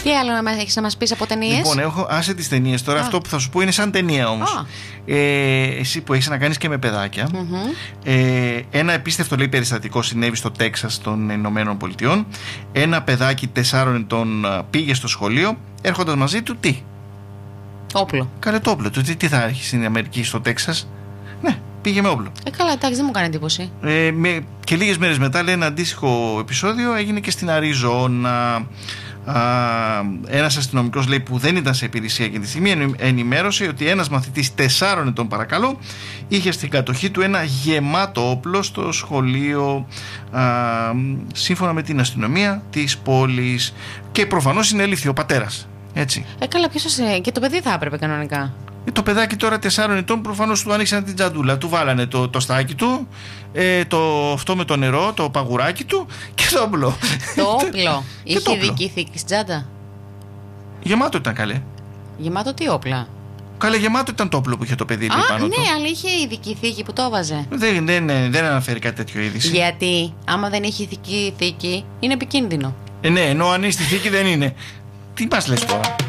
Τι άλλο έχεις να μας πεις από ταινίες? Λοιπόν, άσε τις ταινίες τώρα. Αυτό που θα σου πω είναι σαν ταινία όμως. Εσύ που έχεις να κάνεις και με παιδάκια. Ένα επίστευτο, λέει, περιστατικό συνέβη στο Τέξας των Ηνωμένων Πολιτειών. Ένα παιδάκι 4 ετών πήγε στο σχολείο, έρχοντας μαζί του τι? Όπλο. Καλέ, το όπλο. Τι θα έχει στην Αμερική, στο Τέξας? Ναι, πήγε με όπλο. Καλά, εντάξει, δεν μου κάνει εντύπωση. Και λίγες μέρες μετά, λέει, ένα αντίστοιχο επεισόδιο έγινε και στην Αριζόνα. Ένας αστυνομικός, λέει, που δεν ήταν σε υπηρεσία εκείνη τη στιγμή, ενημέρωσε ότι ένας μαθητής 4 ετών, παρακαλώ, είχε στην κατοχή του ένα γεμάτο όπλο στο σχολείο, σύμφωνα με την αστυνομία της πόλης, και προφανώς συνελήφθη ο πατέρας. Έτσι. Καλά, και το παιδί θα έπρεπε κανονικά. Το παιδάκι τώρα 4 ετών προφανώς του άνοιξαν την τζαντούλα, του βάλανε το στάκι του, αυτό με το νερό, το παγουράκι του και το όπλο. Το όπλο. Είχε ειδική θήκη στην τσάντα? Γεμάτο ήταν, καλέ. Γεμάτο τι όπλα? Καλέ, γεμάτο ήταν το όπλο που είχε το παιδί πάνω του. Ναι, αλλά είχε ειδική θήκη που το έβαζε. Δεν αναφέρει κάτι τέτοιο είδηση. Γιατί άμα δεν έχει ειδική θήκη είναι επικίνδυνο. Ναι, ενώ αν είναι στη θήκη δεν είναι. Τι μας λες τώρα?